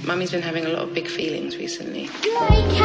Mummy's been having a lot of big feelings recently.